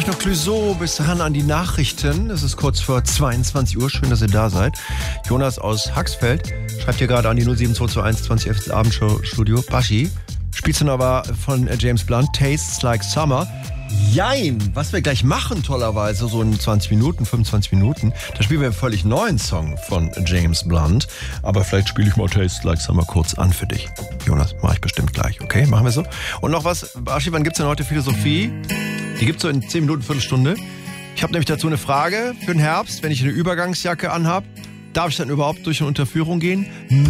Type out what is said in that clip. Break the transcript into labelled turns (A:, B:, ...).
A: gleich noch Clouseau bis ran an die Nachrichten. Es ist kurz vor 22 Uhr. Schön, dass ihr da seid. Jonas aus Haxfeld schreibt hier gerade an die 07221 20 Abendstudio. Baschi, spielst du noch aber von James Blunt, Tastes Like Summer? Jein, was wir gleich machen, tollerweise, so in 20 Minuten, 25 Minuten, da spielen wir einen völlig neuen Song von James Blunt. Aber vielleicht spiele ich mal Tastes Like Summer kurz an für dich. Jonas, mache ich bestimmt gleich, okay? Machen wir so. Und noch was, Baschi, wann gibt's denn heute Philosophie? Die gibt's so in 10 Minuten, Viertelstunde. Ich habe nämlich dazu eine Frage für den Herbst. Wenn ich eine Übergangsjacke anhab, darf ich dann überhaupt durch eine Unterführung gehen?